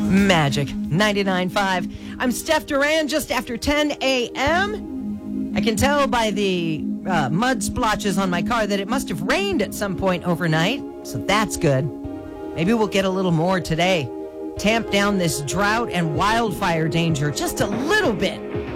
Magic 99.5. I'm Steph Duran, just after 10 a.m. I can tell by the mud splotches on my car that it must have rained at some point overnight, so that's good. Maybe we'll get a little more today. Tamp down this drought and wildfire danger just a little bit.